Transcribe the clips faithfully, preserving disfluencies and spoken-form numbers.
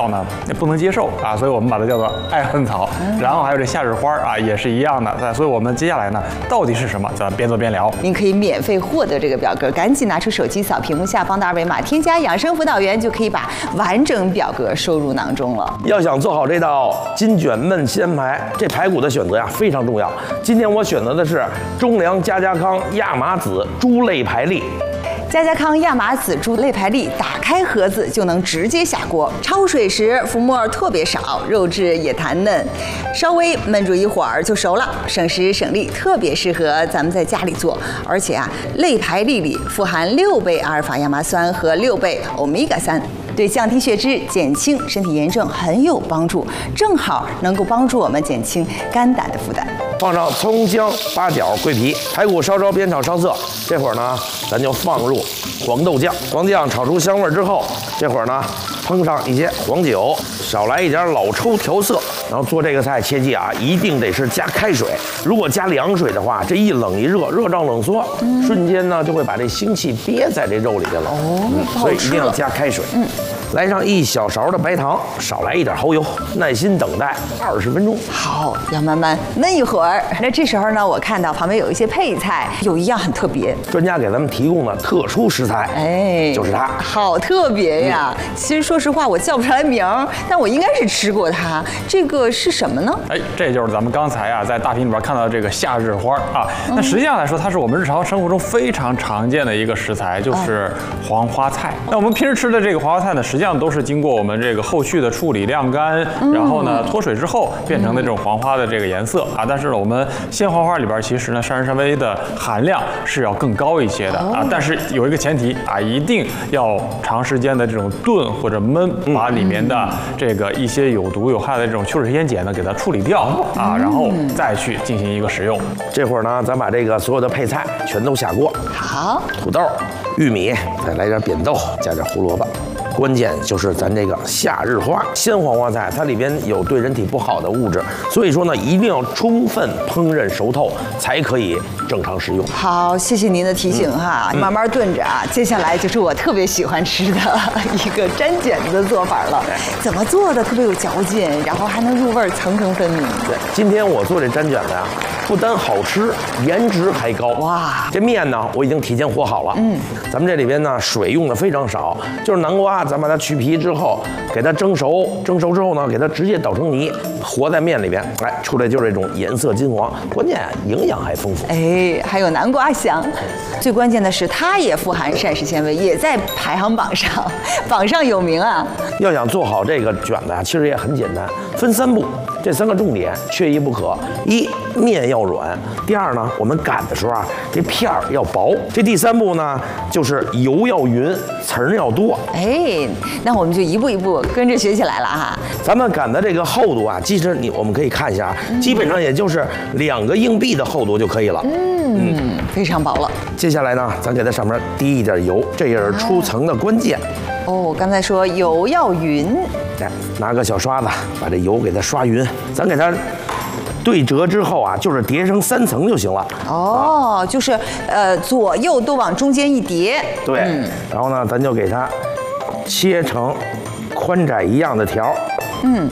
呢不能接受啊，所以我们把它叫做爱恨草。然后还有这夏日花啊，也是一样的。所以我们接下来呢，到底是什么？咱边做边聊。 您可以免费获得这个表格，赶紧拿出手机扫屏幕下方的二维码，添加养生辅导员，就可以把完整表格收入囊中了。 要想做好这道金卷焖鲜排，这排骨的选择呀非常重要。今天我选择的是中粮家家康亚麻籽猪肋排粒。 家家康亚麻籽猪肋排粒，打开盒子就能直接下锅，焯水时浮沫特别少，肉质也弹嫩，稍微焖煮一会儿就熟了，省时省力，特别适合咱们在家里做。而且啊，肋排粒里富含六倍阿尔法亚麻酸和六倍欧米伽三。对降低血脂、减轻身体炎症很有帮助，正好能够帮助我们减轻肝胆的负担。 放上葱姜、八角、桂皮，排骨稍稍煸炒上色。这会儿呢，咱就放入黄豆酱，黄酱炒出香味之后，这会儿呢，烹上一些黄酒，少来一点老抽调色。然后做这个菜，切记啊，一定得是加开水。如果加凉水的话，这一冷一热，热胀冷缩，嗯、瞬间呢就会把这腥气憋在这肉里去了。哦，嗯、所以一定要加开水。嗯。来上一小勺的白糖，少来一点蚝油，耐心等待二十分钟。 好，要慢慢焖一会儿。那这时候呢，我看到旁边有一些配菜，有一样很特别， 专家给咱们提供的特殊食材，哎，就是它。 好特别呀！嗯、其实说实话，我叫不出来名儿，但我应该是吃过它。这个是什么呢？ 哎，这就是咱们刚才啊在大屏里边看到的这个夏日花啊。那实际上来说，它是我们日常生活中非常常见的一个食材，就是黄花菜。那我们平时吃的这个黄花菜呢，实际上都是经过我们这个后续的处理晾干，嗯、然后呢脱水之后变成的这种黄花的这个颜色啊。但是我们鲜黄花里边其实呢膳食纤维的含量是要更高一些的啊。但是有一个前提啊，一定要长时间的这种炖或者焖，把里面的这个一些有毒有害的这种去水烟碱呢给它处理掉啊，然后再去进行一个食用。 这会儿呢，咱把这个所有的配菜全都下锅。 好， 土豆、玉米，再来点扁豆，加点胡萝卜。关键就是咱这个夏日花鲜黄花菜，它里边有对人体不好的物质，所以说呢，一定要充分烹饪熟透，才可以正常食用。 好，谢谢您的提醒哈，嗯、慢慢炖着啊。接下来就是我特别喜欢吃的一个粘卷子的做法了，怎么做的特别有嚼劲，然后还能入味，层层分明。 对，今天我做这粘卷子呀、啊，不单好吃，颜值还高。哇，这面呢，我已经提前和好了。嗯，咱们这里边呢，水用的非常少，就是南瓜。咱把它去皮之后，给它蒸熟，蒸熟之后呢，给它直接捣成泥，和在面里边，哎，出来就是这种颜色金黄，关键营养还丰富， 哎，还有南瓜香。最关键的是，它也富含膳食纤维，也在排行榜上，榜上有名啊。 要想做好这个卷子啊，其实也很简单，分三步，这三个重点缺一不可：一，面要软；第二呢，我们擀的时候啊，这片儿要薄；这第三步呢，就是油要匀，层儿要多。 哎。那我们就一步一步跟着学起来了哈。 咱们擀的这个厚度啊，其实你我们可以看一下，嗯、基本上也就是两个硬币的厚度就可以了。 嗯，嗯非常薄了。 接下来呢，咱给它上面滴一点油，这也是出层的关键。 哦，我刚才说油要匀。 来，拿个小刷子把这油给它刷匀，咱给它。对折之后啊，就是叠成三层就行了。 哦，啊、就是呃左右都往中间一叠。 对，嗯、然后呢，咱就给它切成宽窄一样的条。嗯，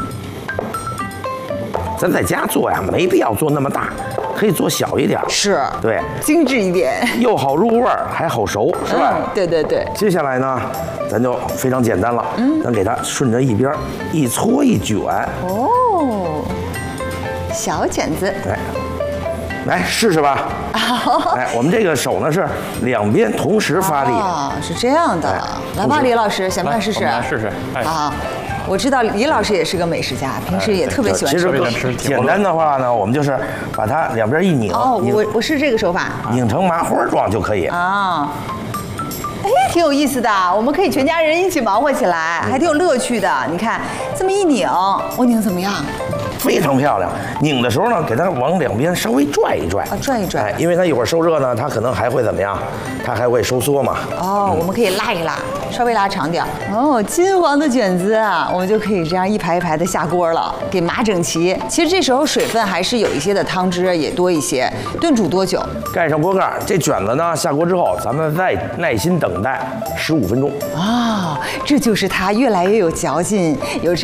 咱在家做呀，没必要做那么大，可以做小一点。 是， 对， 精致一点， 又好入味儿，还好熟，是吧？ 嗯、对对对。 接下来呢，咱就非常简单了。嗯，咱给它顺着一边一搓一卷。 哦。小卷子， 对，来试试吧。哎，我们这个手呢是两边同时发力。 啊，是这样的。来吧，李老师，想不想试试？ 来试试。 啊，我知道李老师也是个美食家，平时也特别喜欢吃。 其实简单的话呢，我们就是把它两边一拧。 哦，我我是这个手法。 拧成麻花状就可以。 啊。哎，挺有意思的，我们可以全家人一起忙活起来，还挺有乐趣的。你看，这么一拧，我拧怎么样？ 非常漂亮。拧的时候呢，给它往两边稍微拽一拽， 啊，拽一拽， 哎，因为它一会儿受热呢，它可能还会怎么样？它还会收缩嘛。 哦，嗯、我们可以拉一拉，稍微拉长点。哦，金黄的卷子啊，我们就可以这样一排一排的下锅了，给码整齐。其实这时候水分还是有一些的，汤汁也多一些。炖煮多久？ 盖上锅盖，这卷子呢下锅之后，咱们再耐心等待十五分钟。 啊、哦，这就是它越来越有嚼劲，有。